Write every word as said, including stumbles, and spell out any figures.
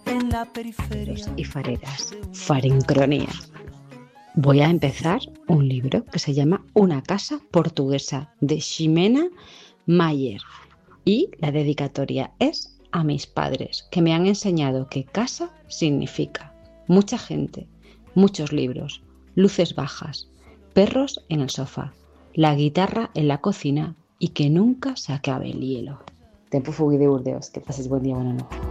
en la periferia. Y fareras, farincronía. Voy a empezar un libro que se llama Una casa portuguesa, de Ximena Mayer. Y la dedicatoria es a mis padres, que me han enseñado que casa significa mucha gente, muchos libros, luces bajas, perros en el sofá, la guitarra en la cocina y que nunca se acabe el hielo. Tempo fugui de Burdeos. Que pases buen día, buena noche.